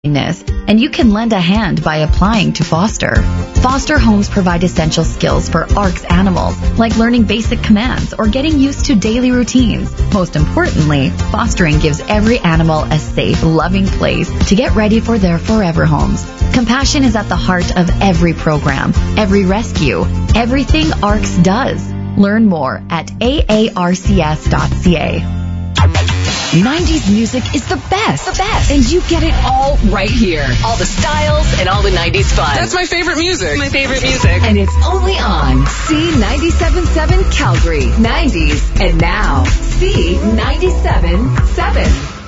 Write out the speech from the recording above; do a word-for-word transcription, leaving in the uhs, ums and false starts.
and you can lend a hand by applying to foster. Foster homes provide essential skills for A R C's animals, like learning basic commands or getting used to daily routines. Most importantly, fostering gives every animal a safe, loving place to get ready for their forever homes. Compassion is at the heart of every program, every rescue, everything A R C does. Learn more at A A R C S dot C A. nineties music is the best. The best. And you get it all right here. All the styles and all the nineties fun. That's my favorite music. My favorite music. And it's only on C ninety-seven point seven Calgary. nineties. And now, C ninety-seven point seven.